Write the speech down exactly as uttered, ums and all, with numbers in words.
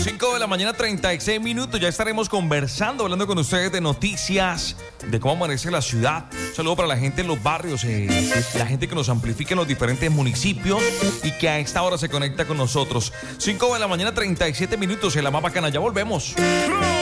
cinco de la mañana, treinta y seis minutos. Ya estaremos conversando, hablando con ustedes de noticias, de cómo amanece la ciudad. Un saludo para la gente en los barrios, eh, la gente que nos amplifica en los diferentes municipios y que a esta hora se conecta con nosotros. cinco de la mañana, treinta y siete minutos en la más bacana. Ya volvemos.